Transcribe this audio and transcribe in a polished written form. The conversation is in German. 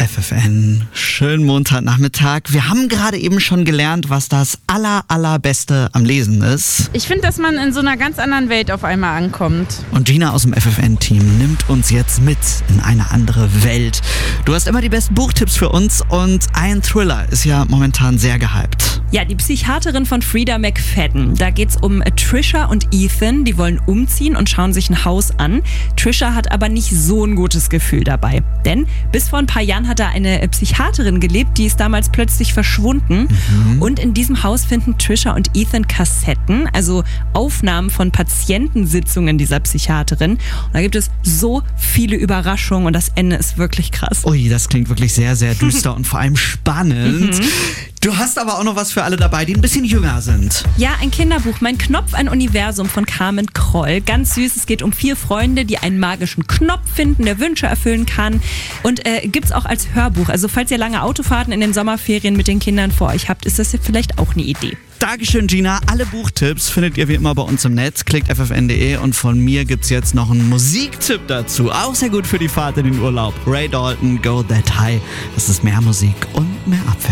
FFN. Schönen Montagnachmittag. Wir haben gerade eben schon gelernt, was das allerbeste am Lesen ist. Ich finde, dass man in so einer ganz anderen Welt auf einmal ankommt. Und Gina aus dem FFN-Team nimmt uns jetzt mit in eine andere Welt. Du hast immer die besten Buchtipps für uns und ein Thriller ist ja momentan sehr gehypt. Ja, die Psychiaterin von Frida McFadden. Da geht's um Trisha und Ethan. Die wollen umziehen und schauen sich ein Haus an. Trisha hat aber nicht so ein gutes Gefühl dabei. Denn bis vor ein paar Jahren hat da eine Psychiaterin gelebt, die ist damals plötzlich verschwunden. Und in diesem Haus finden Trisha und Ethan Kassetten, also Aufnahmen von Patientensitzungen dieser Psychiaterin. Und da gibt es so viele Überraschungen und das Ende ist wirklich krass. Ui, das klingt wirklich sehr, sehr düster und vor allem spannend. Du hast aber auch noch was für alle dabei, die ein bisschen jünger sind. Ja, ein Kinderbuch, Mein Knopf, ein Universum von Carmen Kroll. Ganz süß, es geht um 4 Freunde, die einen magischen Knopf finden, der Wünsche erfüllen kann. Und gibt's auch als Hörbuch. Also falls ihr lange Autofahrten in den Sommerferien mit den Kindern vor euch habt, ist das ja vielleicht auch eine Idee. Dankeschön, Gina. Alle Buchtipps findet ihr wie immer bei uns im Netz. Klickt ffn.de und von mir gibt's jetzt noch einen Musiktipp dazu. Auch sehr gut für die Fahrt in den Urlaub. Ray Dalton, Go That High. Das ist mehr Musik und mehr Abfällig.